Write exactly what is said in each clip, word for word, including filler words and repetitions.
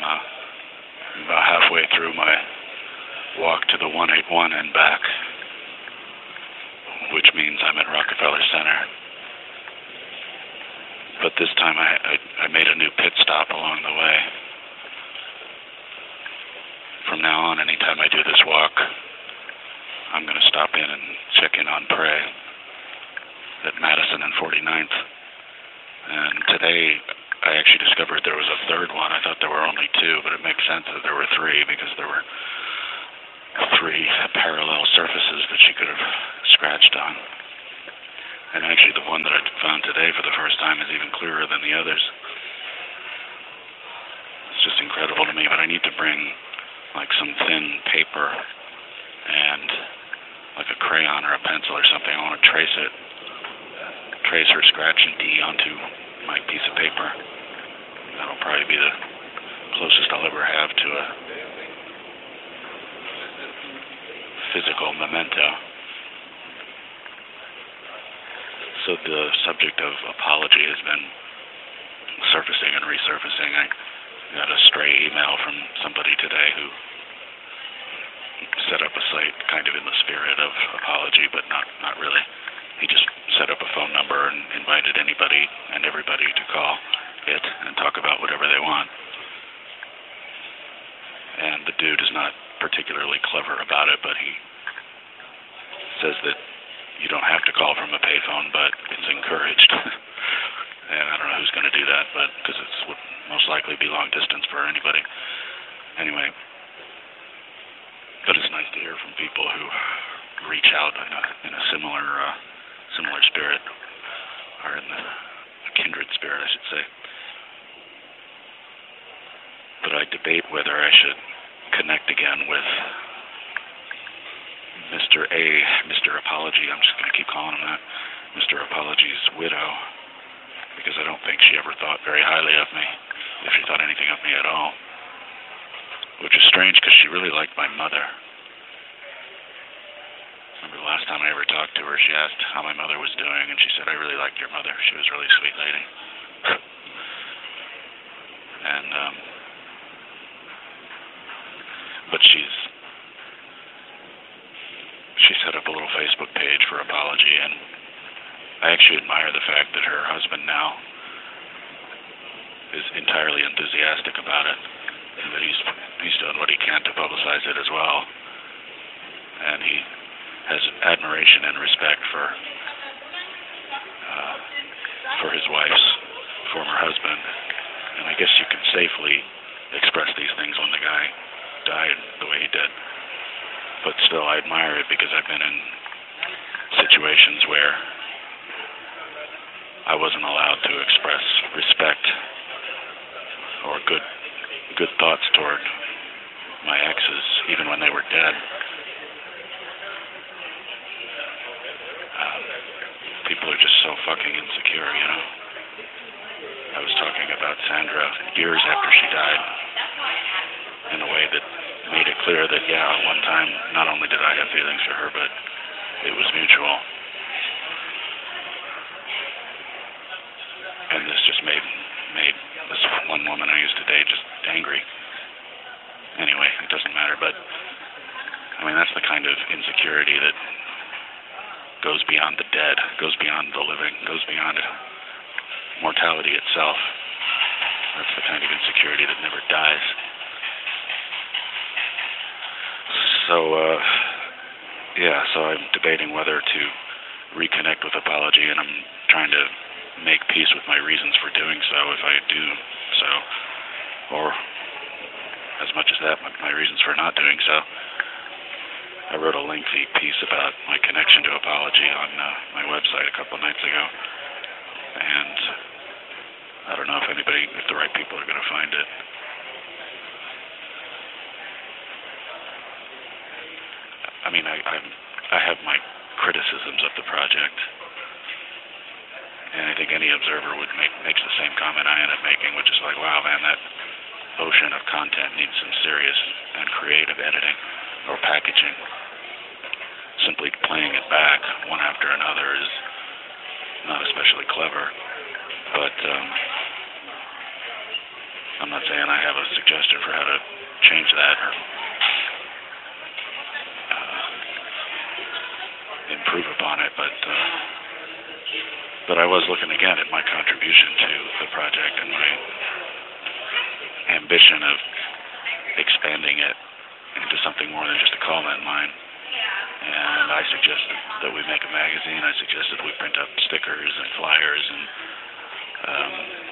uh, about halfway through my walk to the one eighty-one and back, which means I'm at Rockefeller Center. But this time I, I, I made a new pit stop along the way. From now on, anytime I do this walk, I'm going to stop in and check in on Prey at Madison and forty-ninth. And today, I actually discovered there was a third one. I thought there were only two, but it makes sense that there were three because there were three parallel surfaces that she could have scratched on. And actually, the one that I found today for the first time is even clearer than the others. It's just incredible to me, but I need to bring like some thin paper and like a crayon or a pencil or something. I want to trace it, trace her scratching D onto my piece of paper. That'll probably be the closest I'll ever have to a physical memento. So the subject of apology has been surfacing and resurfacing. I got a stray email from somebody today who set up a site kind of in the spirit of apology, but not, not really. He just set up a phone number and invited anybody and everybody to call it and talk about whatever they want. And the dude is not particularly clever about it, but he says that you don't have to call from a payphone, but it's encouraged. And I don't know who's going to do that, but because it would most likely be long distance for anybody. Anyway, but it's nice to hear from people who reach out in a, in a similar uh, similar spirit, or in the a kindred spirit, I should say. But I debate whether I should connect again with Mister A, Mister Apology. I'm just going to keep calling him that. Mister Apology's widow, because I don't think she ever thought very highly of me, if she thought anything of me at all. Which is strange, because she really liked my mother. Remember the last time I ever talked to her, she asked how my mother was doing, and she said, I really liked your mother. She was a really sweet lady. and, um, but she's, she set up a little Facebook page for apology, and I actually admire the fact that her husband now is entirely enthusiastic about it, and that he's he's doing what he can to publicize it as well. And he has admiration and respect for uh, for his wife's former husband. And I guess you can safely express these things when the guy died the way he did. But still, I admire it because I've been in situations where I wasn't allowed to express respect or good good thoughts toward my exes, even when they were dead. Um, people are just so fucking insecure, you know. I was talking about Sandra years after she died in a way that made it clear that, yeah, at one time, not only did I have feelings for her, but it was mutual. And this just made made this one woman I used to date just angry. Anyway, it doesn't matter, but I mean, that's the kind of insecurity that goes beyond the dead, goes beyond the living, goes beyond mortality itself. That's the kind of insecurity that never dies. So, uh, yeah, so I'm debating whether to reconnect with apology, and I'm trying to make peace with my reasons for doing so if I do so, or as much as that, my reasons for not doing so. I wrote a lengthy piece about my connection to apology on uh, my website a couple nights ago, and I don't know if anybody, if the right people are going to find it. I mean, I I'm, I have my criticisms of the project, and I think any observer would make makes the same comment I end up making, which is like, wow, man, that ocean of content needs some serious and creative editing or packaging. Simply playing it back one after another is not especially clever, but um, I'm not saying I have a suggestion for how to change that or uh, improve upon it, but uh, but I was looking again at my contribution to the project and my ambition of expanding it into something more than just a comment line. And I suggested that we make a magazine. I suggested we print up stickers and flyers, and um,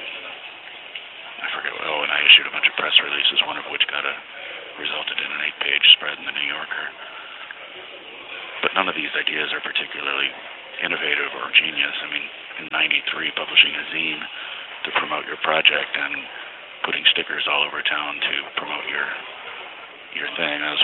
I forget. Oh, and I issued a bunch of press releases, one of which got a resulted in an eight-page spread in the New Yorker. But none of these ideas are particularly innovative or genius. I mean, in ninety-three, publishing a zine to promote your project and putting stickers all over town to promote your your thing. That was